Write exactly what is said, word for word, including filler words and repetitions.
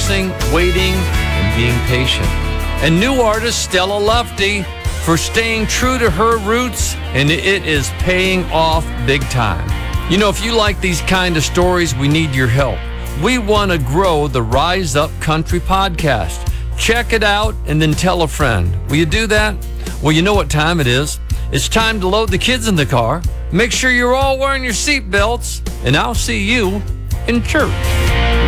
pressing, waiting, and being patient. And new artist Stella Lufty for staying true to her roots, and it is paying off big time. You know, if you like these kind of stories, we need your help. We want to grow the Rise Up Country podcast. Check it out and then tell a friend. Will you do that? Well, you know what time it is. It's time to load the kids in the car. Make sure you're all wearing your seatbelts, and I'll see you in church.